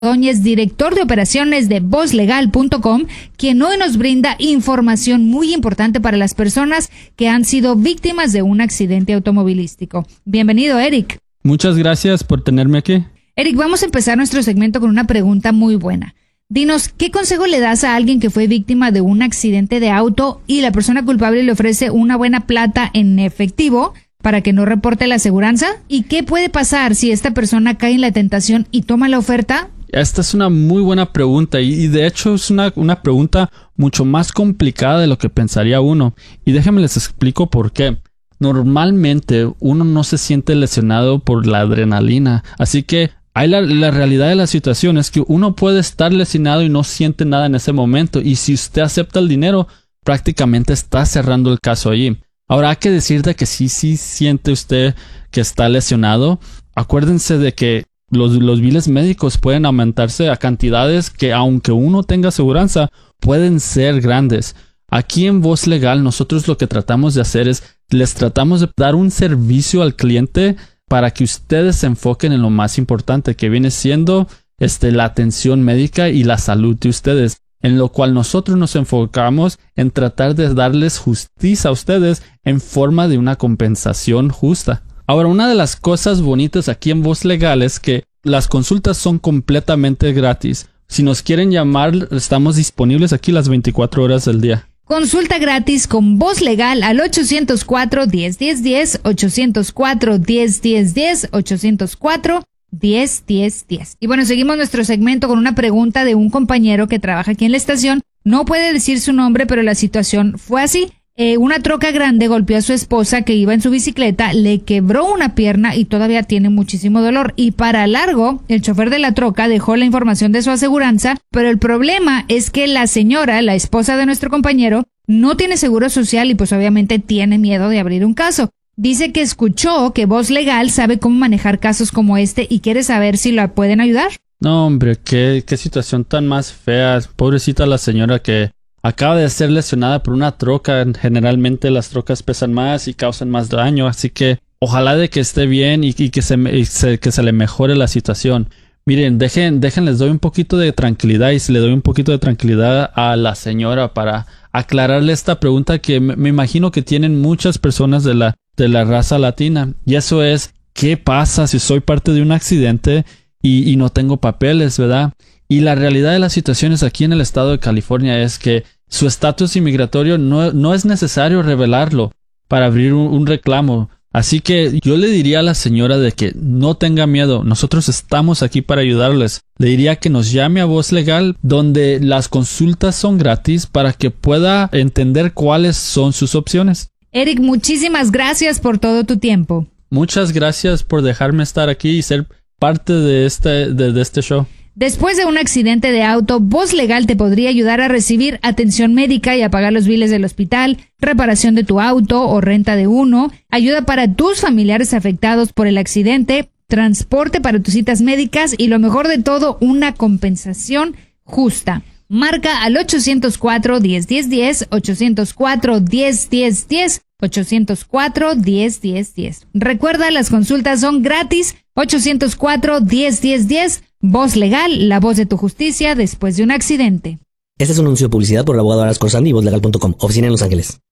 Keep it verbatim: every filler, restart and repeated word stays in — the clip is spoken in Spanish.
Ordóñez, director de operaciones de voz legal punto com, quien hoy nos brinda información muy importante para las personas que han sido víctimas de un accidente automovilístico. Bienvenido, Eric. Muchas gracias por tenerme aquí. Eric, vamos a empezar nuestro segmento con una pregunta muy buena. Dinos, ¿qué consejo le das a alguien que fue víctima de un accidente de auto y la persona culpable le ofrece una buena plata en efectivo para que no reporte la aseguranza? ¿Y qué puede pasar si esta persona cae en la tentación y toma la oferta? Esta es una muy buena pregunta y, y de hecho es una, una pregunta mucho más complicada de lo que pensaría uno. Y déjenme les explico por qué. Normalmente uno no se siente lesionado por la adrenalina. Así que hay la, la realidad de la situación es que uno puede estar lesionado y no siente nada en ese momento. Y si usted acepta el dinero, prácticamente está cerrando el caso allí. Ahora hay que decir de que sí, sí siente usted que está lesionado. Acuérdense de que Los, los biles médicos pueden aumentarse a cantidades que, aunque uno tenga aseguranza, pueden ser grandes. Aquí en Voz Legal nosotros lo que tratamos de hacer es, les tratamos de dar un servicio al cliente para que ustedes se enfoquen en lo más importante, que viene siendo este, la atención médica y la salud de ustedes. En lo cual nosotros nos enfocamos en tratar de darles justicia a ustedes en forma de una compensación justa. Ahora, una de las cosas bonitas aquí en Voz Legal es que las consultas son completamente gratis. Si nos quieren llamar, estamos disponibles aquí las veinticuatro horas del día. Consulta gratis con Voz Legal al ocho cero cuatro, uno cero uno cero, ocho cero cuatro, uno cero uno cero, ocho cero cuatro, uno cero uno cero. Y bueno, seguimos nuestro segmento con una pregunta de un compañero que trabaja aquí en la estación. No puede decir su nombre, pero la situación fue así. Eh, una troca grande golpeó a su esposa que iba en su bicicleta, le quebró una pierna y todavía tiene muchísimo dolor. Y para largo, el chofer de la troca dejó la información de su aseguranza, pero el problema es que la señora, la esposa de nuestro compañero, no tiene seguro social y pues obviamente tiene miedo de abrir un caso. Dice que escuchó que Voz Legal sabe cómo manejar casos como este y quiere saber si la pueden ayudar. No, hombre, qué, qué situación tan más fea. Pobrecita la señora que acaba de ser lesionada por una troca. Generalmente las trocas pesan más y causan más daño, así que ojalá de que esté bien y, y, que, se, y se, que se le mejore la situación. Miren, dejen, dejen, les doy un poquito de tranquilidad y si le doy un poquito de tranquilidad a la señora para aclararle esta pregunta que me, me imagino que tienen muchas personas de la, de la raza latina. Y eso es, ¿qué pasa si soy parte de un accidente y, y no tengo papeles, verdad? Y la realidad de las situaciones aquí en el estado de California es que su estatus inmigratorio no, no es necesario revelarlo para abrir un, un reclamo. Así que yo le diría a la señora de que no tenga miedo. Nosotros estamos aquí para ayudarles. Le diría que nos llame a Voz Legal, donde las consultas son gratis para que pueda entender cuáles son sus opciones. Eric, muchísimas gracias por todo tu tiempo. Muchas gracias por dejarme estar aquí y ser parte de este, de, de este show. Después de un accidente de auto, Voz Legal te podría ayudar a recibir atención médica y a pagar los biles del hospital, reparación de tu auto o renta de uno, ayuda para tus familiares afectados por el accidente, transporte para tus citas médicas y lo mejor de todo, una compensación justa. Marca al ocho cero cuatro, uno cero uno cero, ocho cero cuatro, uno cero uno cero, ocho cero cuatro, uno cero uno cero. Recuerda, las consultas son gratis, ocho cero cuatro, uno cero uno cero. Voz Legal, la voz de tu justicia después de un accidente. Este es un anuncio de publicidad por el abogado Aras Corsandi y voz legal punto com, oficina en Los Ángeles.